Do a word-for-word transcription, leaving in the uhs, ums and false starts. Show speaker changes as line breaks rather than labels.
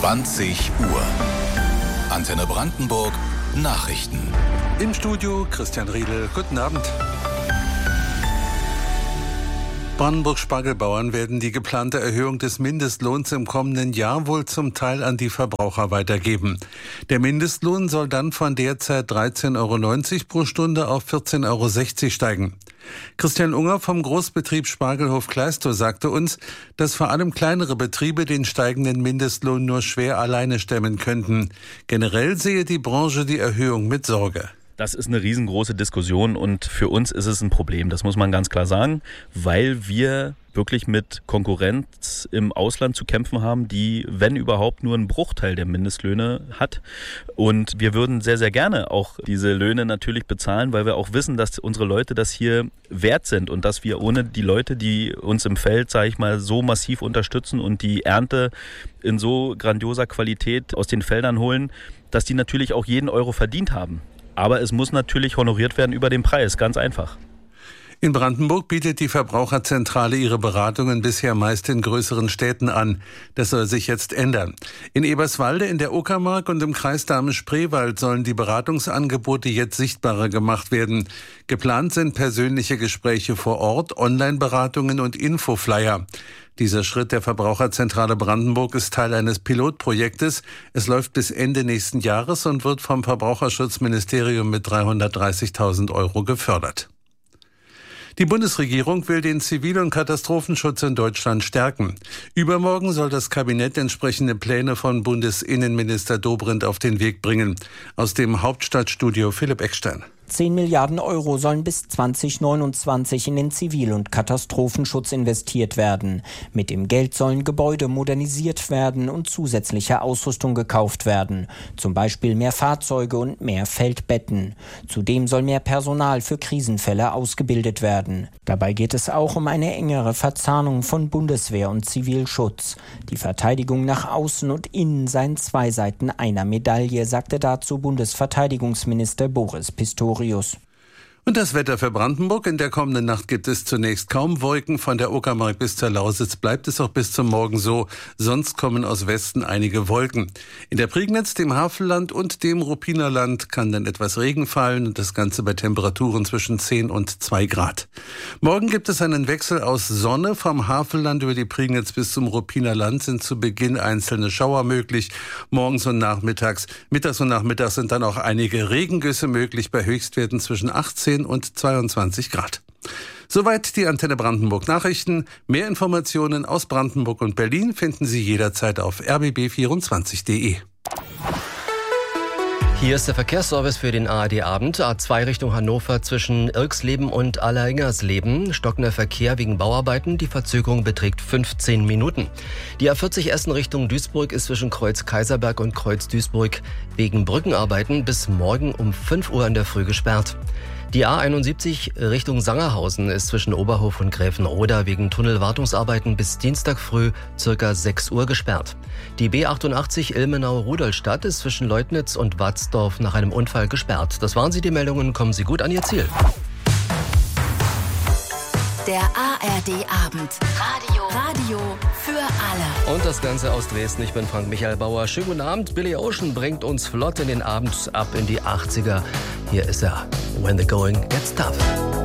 zwanzig Uhr. Antenne Brandenburg Nachrichten.
Im Studio Christian Riedel. Guten Abend. Brandenburg-Spargelbauern werden die geplante Erhöhung des Mindestlohns im kommenden Jahr wohl zum Teil an die Verbraucher weitergeben. Der Mindestlohn soll dann von derzeit dreizehn Euro neunzig pro Stunde auf vierzehn Euro sechzig steigen. Christian Unger vom Großbetrieb Spargelhof Kleistow sagte uns, dass vor allem kleinere Betriebe den steigenden Mindestlohn nur schwer alleine stemmen könnten. Generell sehe die Branche die Erhöhung mit Sorge.
Das ist eine riesengroße Diskussion und für uns ist es ein Problem, das muss man ganz klar sagen, weil wir wirklich mit Konkurrenz im Ausland zu kämpfen haben, die, wenn überhaupt, nur einen Bruchteil der Mindestlöhne hat. Und wir würden sehr, sehr gerne auch diese Löhne natürlich bezahlen, weil wir auch wissen, dass unsere Leute das hier wert sind und dass wir ohne die Leute, die uns im Feld, sage ich mal, so massiv unterstützen und die Ernte in so grandioser Qualität aus den Feldern holen, dass die natürlich auch jeden Euro verdient haben. Aber es muss natürlich honoriert werden über den Preis, ganz einfach.
In Brandenburg bietet die Verbraucherzentrale ihre Beratungen bisher meist in größeren Städten an. Das soll sich jetzt ändern. In Eberswalde, in der Uckermark und im Kreis Dahme-Spreewald sollen die Beratungsangebote jetzt sichtbarer gemacht werden. Geplant sind persönliche Gespräche vor Ort, Online-Beratungen und Infoflyer. Dieser Schritt der Verbraucherzentrale Brandenburg ist Teil eines Pilotprojektes. Es läuft bis Ende nächsten Jahres und wird vom Verbraucherschutzministerium mit dreihundertdreißigtausend Euro gefördert. Die Bundesregierung will den Zivil- und Katastrophenschutz in Deutschland stärken. Übermorgen soll das Kabinett entsprechende Pläne von Bundesinnenminister Dobrindt auf den Weg bringen. Aus dem Hauptstadtstudio Philipp Eckstein.
zehn Milliarden Euro sollen bis zwanzig neunundzwanzig in den Zivil- und Katastrophenschutz investiert werden. Mit dem Geld sollen Gebäude modernisiert werden und zusätzliche Ausrüstung gekauft werden. Zum Beispiel mehr Fahrzeuge und mehr Feldbetten. Zudem soll mehr Personal für Krisenfälle ausgebildet werden. Dabei geht es auch um eine engere Verzahnung von Bundeswehr und Zivilschutz. Die Verteidigung nach außen und innen seien zwei Seiten einer Medaille, sagte dazu Bundesverteidigungsminister Boris Pistorius.
Und das Wetter für Brandenburg. In der kommenden Nacht gibt es zunächst kaum Wolken. Von der Uckermark bis zur Lausitz bleibt es auch bis zum Morgen so. Sonst kommen aus Westen einige Wolken. In der Prignitz, dem Havelland und dem Ruppinerland kann dann etwas Regen fallen und das Ganze bei Temperaturen zwischen zehn und zwei Grad. Morgen gibt es einen Wechsel aus Sonne. Vom Havelland über die Prignitz bis zum Ruppinerland sind zu Beginn einzelne Schauer möglich. Morgens und nachmittags. Mittags und nachmittags sind dann auch einige Regengüsse möglich bei Höchstwerten zwischen achtzehn und zweiundzwanzig Grad. Soweit die Antenne Brandenburg Nachrichten. Mehr Informationen aus Brandenburg und Berlin finden Sie jederzeit auf r b b vierundzwanzig punkt d e.
Hier ist der Verkehrsservice für den A R D-Abend. A zwei Richtung Hannover zwischen Irksleben und Allerhingersleben. Stockender Verkehr wegen Bauarbeiten. Die Verzögerung beträgt fünfzehn Minuten. Die A vierzig Essen Richtung Duisburg ist zwischen Kreuz Kaiserberg und Kreuz Duisburg wegen Brückenarbeiten bis morgen um fünf Uhr in der Früh gesperrt. Die A einundsiebzig Richtung Sangerhausen ist zwischen Oberhof und Gräfenroda wegen Tunnelwartungsarbeiten bis Dienstag früh circa sechs Uhr gesperrt. Die B achtundachtzig Ilmenau-Rudolstadt ist zwischen Leutnitz und Watzdorf nach einem Unfall gesperrt. Das waren sie, die Meldungen. Kommen Sie gut an Ihr Ziel.
Der A R D-Abend. Radio. Radio für alle.
Und das Ganze aus Dresden. Ich bin Frank Michael Bauer. Schönen guten Abend. Billy Ocean bringt uns flott in den Abend ab in die achtziger. Hier ist er. When the going gets tough.